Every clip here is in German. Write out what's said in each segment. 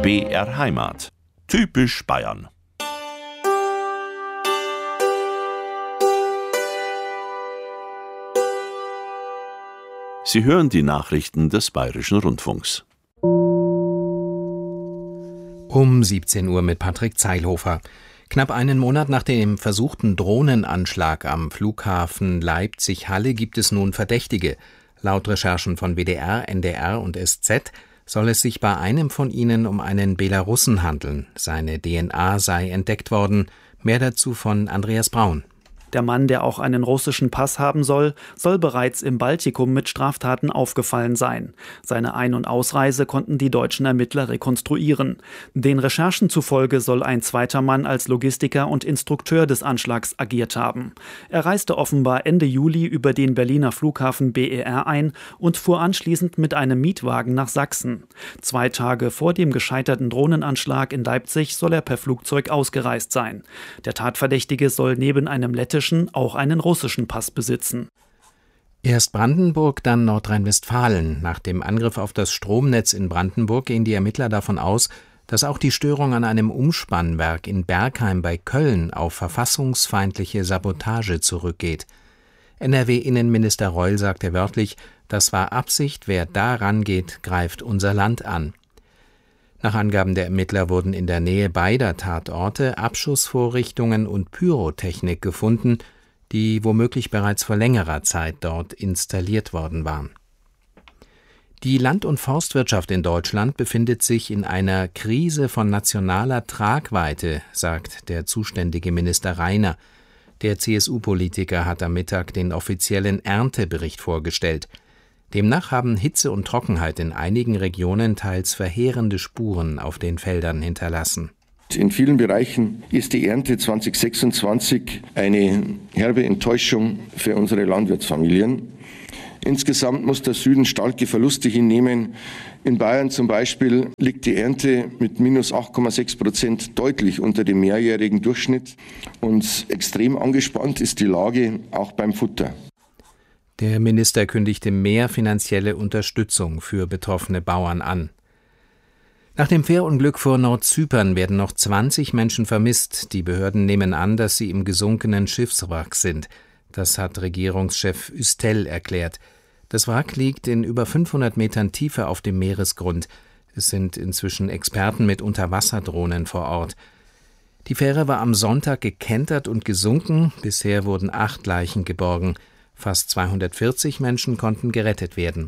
BR Heimat. Typisch Bayern. Sie hören die Nachrichten des Bayerischen Rundfunks. Um 17 Uhr mit Patrick Zeilhofer. Knapp einen Monat nach dem versuchten Drohnenanschlag am Flughafen Leipzig-Halle gibt es nun Verdächtige. Laut Recherchen von WDR, NDR und SZ soll es sich bei einem von ihnen um einen Belarussen handeln. Seine DNA sei entdeckt worden. Mehr dazu von Andreas Braun. Der Mann, der auch einen russischen Pass haben soll bereits im Baltikum mit Straftaten aufgefallen sein. Seine Ein- und Ausreise konnten die deutschen Ermittler rekonstruieren. Den Recherchen zufolge soll ein zweiter Mann als Logistiker und Instrukteur des Anschlags agiert haben. Er reiste offenbar Ende Juli über den Berliner Flughafen BER ein und fuhr anschließend mit einem Mietwagen nach Sachsen. 2 Tage vor dem gescheiterten Drohnenanschlag in Leipzig soll er per Flugzeug ausgereist sein. Der Tatverdächtige soll neben einem lettischen auch einen russischen Pass besitzen. Erst Brandenburg, dann Nordrhein-Westfalen. Nach dem Angriff auf das Stromnetz in Brandenburg gehen die Ermittler davon aus, dass auch die Störung an einem Umspannwerk in Bergheim bei Köln auf verfassungsfeindliche Sabotage zurückgeht. NRW-Innenminister Reul sagte wörtlich, das war Absicht, wer da rangeht, greift unser Land an. Nach Angaben der Ermittler wurden in der Nähe beider Tatorte Abschussvorrichtungen und Pyrotechnik gefunden, die womöglich bereits vor längerer Zeit dort installiert worden waren. Die Land- und Forstwirtschaft in Deutschland befindet sich in einer Krise von nationaler Tragweite, sagt der zuständige Minister Rainer. Der CSU-Politiker hat am Mittag den offiziellen Erntebericht vorgestellt. Demnach haben Hitze und Trockenheit in einigen Regionen teils verheerende Spuren auf den Feldern hinterlassen. In vielen Bereichen ist die Ernte 2026 eine herbe Enttäuschung für unsere Landwirtsfamilien. Insgesamt muss der Süden starke Verluste hinnehmen. In Bayern zum Beispiel liegt die Ernte mit minus 8,6% deutlich unter dem mehrjährigen Durchschnitt. Und extrem angespannt ist die Lage auch beim Futter. Der Minister kündigte mehr finanzielle Unterstützung für betroffene Bauern an. Nach dem Fährunglück vor Nordzypern werden noch 20 Menschen vermisst. Die Behörden nehmen an, dass sie im gesunkenen Schiffswrack sind. Das hat Regierungschef Üstel erklärt. Das Wrack liegt in über 500 Metern Tiefe auf dem Meeresgrund. Es sind inzwischen Experten mit Unterwasserdrohnen vor Ort. Die Fähre war am Sonntag gekentert und gesunken. Bisher wurden 8 Leichen geborgen. Fast 240 Menschen konnten gerettet werden.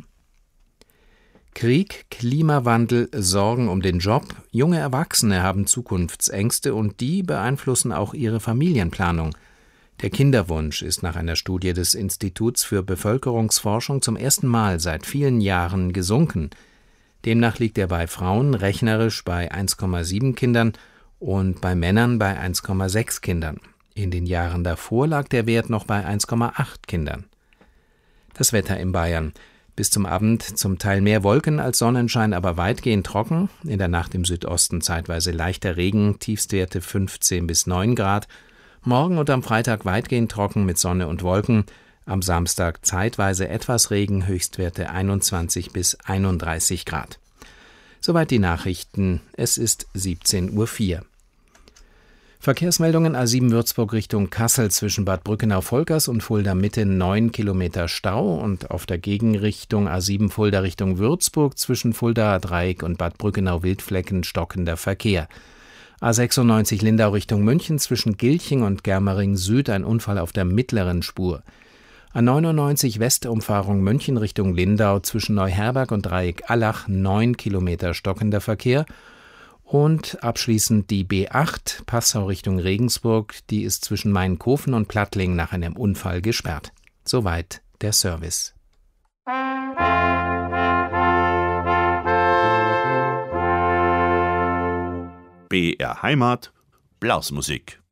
Krieg, Klimawandel, Sorgen um den Job. Junge Erwachsene haben Zukunftsängste und die beeinflussen auch ihre Familienplanung. Der Kinderwunsch ist nach einer Studie des Instituts für Bevölkerungsforschung zum ersten Mal seit vielen Jahren gesunken. Demnach liegt er bei Frauen rechnerisch bei 1,7 Kindern und bei Männern bei 1,6 Kindern. In den Jahren davor lag der Wert noch bei 1,8 Kindern. Das Wetter in Bayern. Bis zum Abend zum Teil mehr Wolken als Sonnenschein, aber weitgehend trocken. In der Nacht im Südosten zeitweise leichter Regen, Tiefstwerte 15 bis 9 Grad. Morgen und am Freitag weitgehend trocken mit Sonne und Wolken. Am Samstag zeitweise etwas Regen, Höchstwerte 21 bis 31 Grad. Soweit die Nachrichten. Es ist 17:04 Uhr. Verkehrsmeldungen A7 Würzburg Richtung Kassel zwischen Bad Brückenau-Volkers und Fulda Mitte 9 Kilometer Stau und auf der Gegenrichtung A7 Fulda Richtung Würzburg zwischen Fuldaer Dreieck und Bad Brückenau-Wildflecken stockender Verkehr. A96 Lindau Richtung München zwischen Gilching und Germering Süd ein Unfall auf der mittleren Spur. A99 Westumfahrung München Richtung Lindau zwischen Neuherberg und Dreieck Allach 9 Kilometer stockender Verkehr. Und abschließend die B8 Passau Richtung Regensburg, die ist zwischen Mainkofen und Plattling nach einem Unfall gesperrt. Soweit der Service. BR Heimat, Blasmusik.